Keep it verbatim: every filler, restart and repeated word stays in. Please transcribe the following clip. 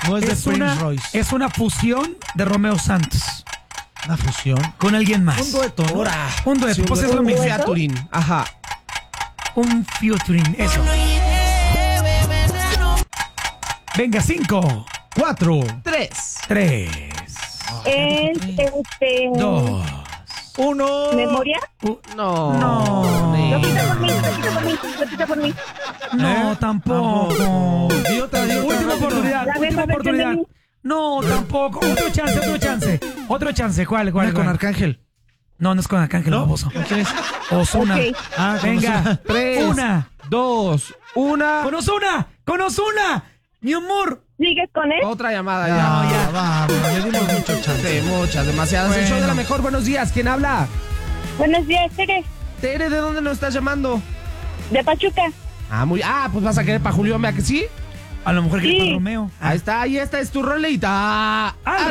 No es, es de una, Prince Royce. es una fusión de Romeo Santos Una fusión. con alguien más. Un dueto, ¿no? Ahora. Un dueto, Sí, un pues es dueto. lo mismo. Featuring. Ajá. Un featuring, eso. Venga, cinco, Cuatro. Tres. tres, Es este. dos, Uno. ¿Memoria? u- No. No. Repita por mí, repita por mí, repita por mí. no, ¿Eh? tampoco. Di otra, di otra, Última rápido. oportunidad, La última misma versión oportunidad. de mí. No, tampoco. Otro chance, otro chance. Otro chance, ¿cuál, cuál, Una con cuál? Arcángel. No, no es con Arcángel, ¿No? baboso. ¿Con quién es? Ozuna. Ok. Ah, con Venga, Ozuna. Tres. una. Dos. Una. Con Ozuna, con Ozuna. Mi amor. ¿Sigues con él? Otra llamada Ya, ya. No, ya. vamos, le dimos mucho chance. Sí, muchas, demasiadas. El Bueno. show de la mejor. Buenos días. ¿Quién habla? Buenos días, Tere. Tere, ¿de dónde nos estás llamando? De Pachuca. Ah, muy. Ah, pues vas a querer para Julio, ¿me que sí? A lo mejor que Sí. le Romeo. Ahí está, ahí esta es tu rolita. Ah,